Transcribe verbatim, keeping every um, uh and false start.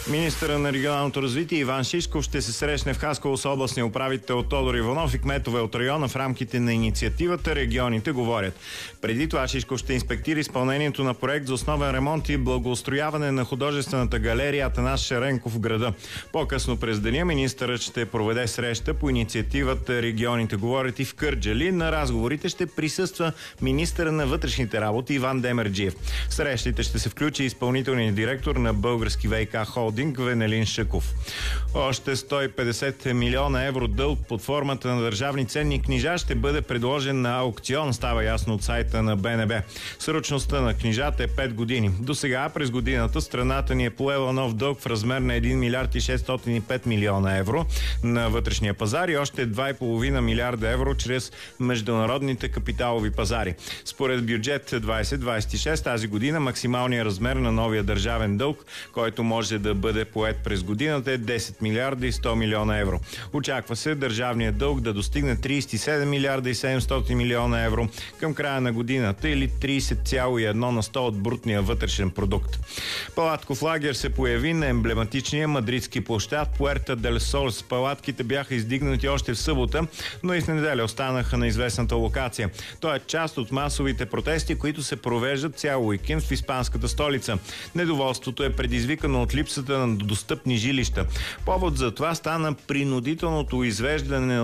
Министърът на регионалното развитие Иван Шишков ще се срещне в Хасково с областния управител Тодор Иванов и кметове от района в рамките на инициативата "Регионите говорят". Преди това Шишков ще инспектира изпълнението на проект за основен ремонт и благоустрояване на художествената галерия Атанас Шаренков в града. По-късно през деня министърът ще проведе среща по инициативата "Регионите говорят" и в Кърджали. На разговорите ще присъства министърът на вътрешните работи Иван Демерджиев. В срещите ще се включи изпълнителният директор на Български ВиК холдинг Венелин Шаков. Още сто и петдесет милиона евро дълг под формата на държавни ценни книжа ще бъде предложен на аукцион, става ясно от сайта на БНБ. Срочността на книжата е пет години. До сега през годината страната ни е поела нов дълг в размер на един милиард и шестстотин и пет милиона евро на вътрешния пазар и още два и половина милиарда евро чрез международните капиталови пазари. Според бюджет двайсет двайсет и шест тази година максималният размер на новия държавен дълг, който може да бъде поет през годината, е десет милиарда и сто милиона евро. Очаква се държавният дълг да достигне трийсет и седем милиарда и седемстотин милиона евро към края на годината или трийсет цяло и едно на сто от брутния вътрешен продукт. Палатков лагер се появи на емблематичния мадридски площад Пуерта дель Сол. Палатките бяха издигнати още в събота, но и в неделя останаха на известната локация. Той е част от масовите протести, които се провеждат цял уикенд в испанската столица. Недоволството е предизвикано от липсата на достъпни жилища. Повод за това стана принудителното извеждане